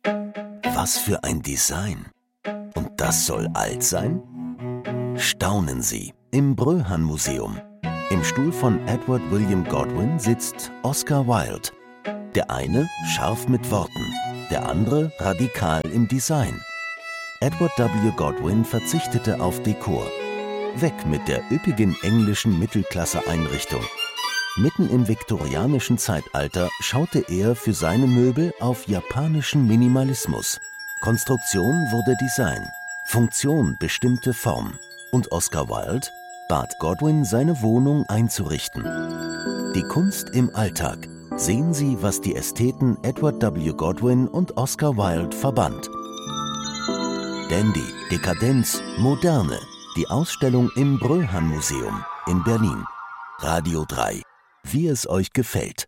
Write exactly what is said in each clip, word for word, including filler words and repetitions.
Was für ein Design! Und das soll alt sein? Staunen Sie im Bröhan-Museum. Im Stuhl von Edward William Godwin sitzt Oscar Wilde. Der eine scharf mit Worten, der andere radikal im Design. Edward W. Godwin verzichtete auf Dekor. Weg mit der üppigen englischen Mittelklasse-Einrichtung. Mitten im viktorianischen Zeitalter schaute er für seine Möbel auf japanischen Minimalismus. Konstruktion wurde Design, Funktion bestimmte Form. Und Oscar Wilde bat Godwin, seine Wohnung einzurichten. Die Kunst im Alltag. Sehen Sie, was die Ästheten Edward W. Godwin und Oscar Wilde verband. Dandy, Dekadenz, Moderne. Die Ausstellung im Bröhan-Museum in Berlin. Radio drei. Wie es euch gefällt.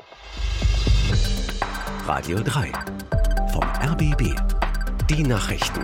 Radio drei. Vom R B B. Die Nachrichten.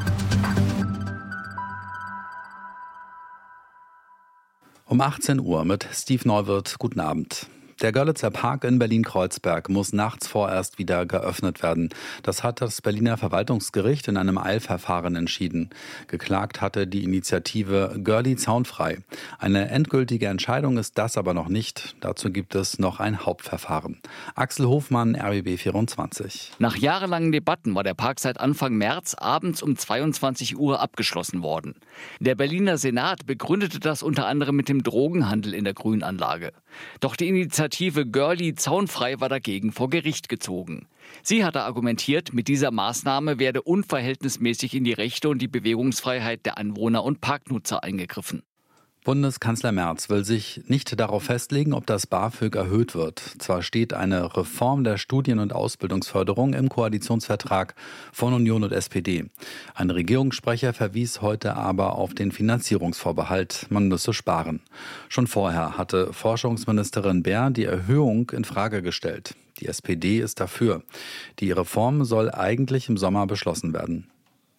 Um achtzehn Uhr mit Steve Neuwirth. Guten Abend. Der Görlitzer Park in Berlin-Kreuzberg muss nachts vorerst wieder geöffnet werden. Das hat das Berliner Verwaltungsgericht in einem Eilverfahren entschieden. Geklagt hatte die Initiative Görli zaunfrei. Eine endgültige Entscheidung ist das aber noch nicht. Dazu gibt es noch ein Hauptverfahren. Axel Hofmann, R B B vierundzwanzig. Nach jahrelangen Debatten war der Park seit Anfang März abends um zweiundzwanzig Uhr abgeschlossen worden. Der Berliner Senat begründete das unter anderem mit dem Drogenhandel in der Grünanlage. Doch die Initiative Görli zaunfrei war dagegen vor Gericht gezogen. Sie hatte argumentiert, mit dieser Maßnahme werde unverhältnismäßig in die Rechte und die Bewegungsfreiheit der Anwohner und Parknutzer eingegriffen. Bundeskanzler Merz will sich nicht darauf festlegen, ob das BAföG erhöht wird. Zwar steht eine Reform der Studien- und Ausbildungsförderung im Koalitionsvertrag von Union und S P D. Ein Regierungssprecher verwies heute aber auf den Finanzierungsvorbehalt, man müsse sparen. Schon vorher hatte Forschungsministerin Baer die Erhöhung in Frage gestellt. Die S P D ist dafür. Die Reform soll eigentlich im Sommer beschlossen werden.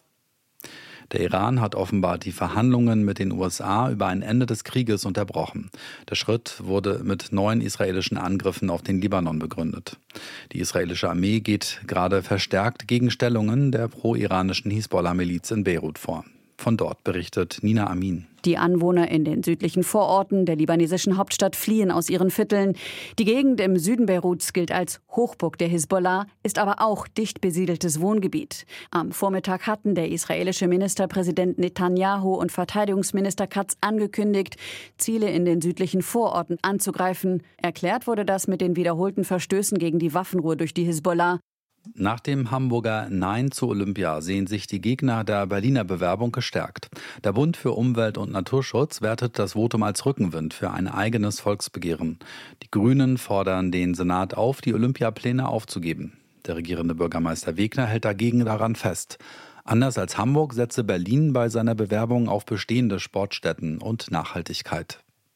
Der Iran hat offenbar die Verhandlungen mit den U S A über ein Ende des Krieges unterbrochen. Der Schritt wurde mit neuen israelischen Angriffen auf den Libanon begründet. Die israelische Armee geht gerade verstärkt gegen Stellungen der pro-iranischen Hisbollah-Miliz in Beirut vor. Von dort berichtet Nina Amin. Die Anwohner in den südlichen Vororten der libanesischen Hauptstadt fliehen aus ihren Vierteln. Die Gegend im Süden Beiruts gilt als Hochburg der Hisbollah, ist aber auch dicht besiedeltes Wohngebiet. Am Vormittag hatten der israelische Ministerpräsident Netanyahu und Verteidigungsminister Katz angekündigt, Ziele in den südlichen Vororten anzugreifen. Erklärt wurde das mit den wiederholten Verstößen gegen die Waffenruhe durch die Hisbollah. Nach dem Hamburger Nein zu Olympia sehen sich die Gegner der Berliner Bewerbung gestärkt. Der Bund für Umwelt und Naturschutz wertet das Votum als Rückenwind für ein eigenes Volksbegehren. Die Grünen fordern den Senat auf, die Olympiapläne aufzugeben. Der regierende Bürgermeister Wegner hält dagegen daran fest. Anders als Hamburg setze Berlin bei seiner Bewerbung auf bestehende Sportstätten und Nachhaltigkeit.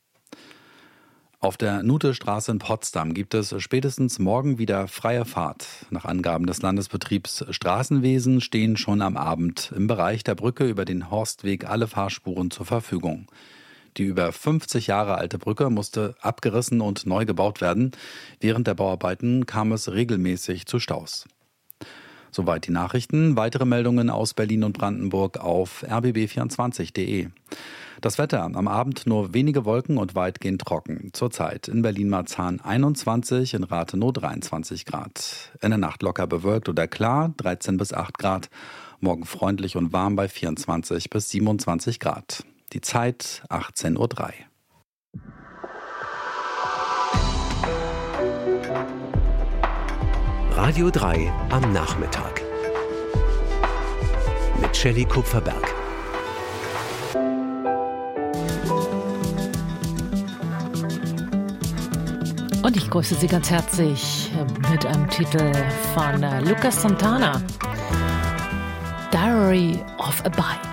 Auf der Nutestraße in Potsdam gibt es spätestens morgen wieder freie Fahrt. Nach Angaben des Landesbetriebs Straßenwesen stehen schon am Abend im Bereich der Brücke über den Horstweg alle Fahrspuren zur Verfügung. Die über fünfzig Jahre alte Brücke musste abgerissen und neu gebaut werden. Während der Bauarbeiten kam es regelmäßig zu Staus. Soweit die Nachrichten. Weitere Meldungen aus Berlin und Brandenburg auf r b b vierundzwanzig punkt d e. Das Wetter, am Abend nur wenige Wolken und weitgehend trocken. Zurzeit in Berlin-Marzahn einundzwanzig, in Rathenow dreiundzwanzig Grad. In der Nacht locker bewölkt oder klar, dreizehn bis acht Grad. Morgen freundlich und warm bei vierundzwanzig bis siebenundzwanzig Grad. Die Zeit achtzehn Uhr drei. Radio drei am Nachmittag. Mit Shelley Kupferberg. Und ich grüße Sie ganz herzlich mit einem Titel von Lucas Santana. Diary of a Bike.